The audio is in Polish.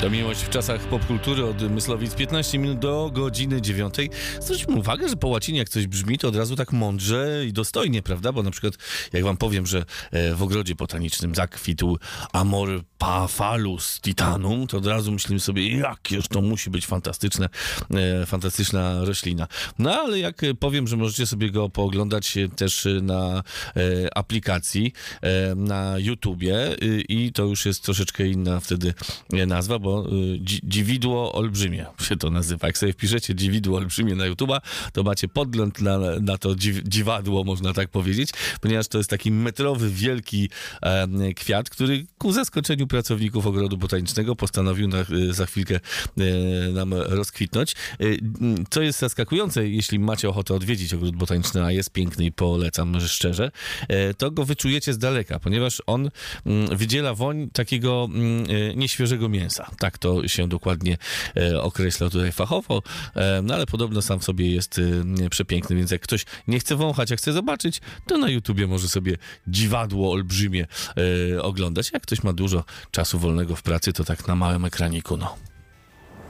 To Miłość w czasach popkultury od Myslowic, 15 minut do godziny 9. Zwróćmy uwagę, że po łacinie jak coś brzmi, to od razu tak mądrze i dostojnie, prawda? Bo na przykład jak wam powiem, że w ogrodzie botanicznym zakwitł Amor Paphalus titanum, to od razu myślimy sobie, jakież to musi być fantastyczna roślina. No ale jak powiem, że możecie sobie go pooglądać też na aplikacji, na YouTubie i to już jest troszeczkę inna wtedy nazwa, bo dziwidło olbrzymie się to nazywa. Jak sobie wpiszecie dziwidło olbrzymie na YouTuba, to macie podgląd na to dziwadło, można tak powiedzieć, ponieważ to jest taki metrowy, wielki kwiat, który ku zaskoczeniu pracowników ogrodu botanicznego postanowił za chwilkę nam rozkwitnąć. Co jest zaskakujące, jeśli macie ochotę odwiedzić ogród botaniczny, a jest piękny i polecam szczerze, to go wyczujecie z daleka, ponieważ on wydziela woń takiego nieświeżego mięsa. Tak to się dokładnie określa tutaj fachowo, no ale podobno sam w sobie jest przepiękny, więc jak ktoś nie chce wąchać, a chce zobaczyć, to na YouTubie może sobie dziwadło olbrzymie oglądać. Jak ktoś ma dużo czasu wolnego w pracy, to tak na małym ekraniku, no.